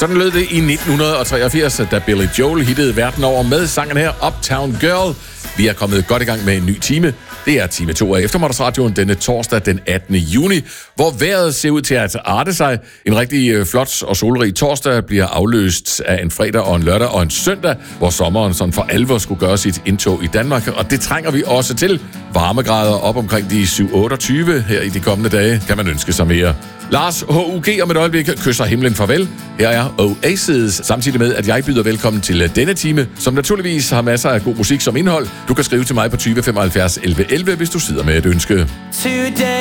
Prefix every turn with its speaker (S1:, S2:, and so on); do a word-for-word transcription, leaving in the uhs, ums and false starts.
S1: Sådan lød det i nitten treogfirs, da Billy Joel hittede verden over med sangen her Uptown Girl. Vi er kommet godt i gang med en ny time. Det er time to af eftermiddagsradioen denne torsdag den attende juni, hvor vejret ser ud til at arte sig. En rigtig flot og solrig torsdag bliver afløst af en fredag og en lørdag og en søndag, hvor sommeren sådan for alvor skulle gøre sit indtog i Danmark. Og det trænger vi også til. Varmegrader op omkring de syv otteogtyve her i de kommende dage. Kan man ønske sig mere. Lars H U G om et øjeblik kysser himlen farvel. Her er Oasis, samtidig med, at jeg byder velkommen til denne time, som naturligvis har masser af god musik som indhold. Du kan skrive til mig på tyve femoghalvfjerds elleve elleve, hvis du sidder med et ønske.
S2: Today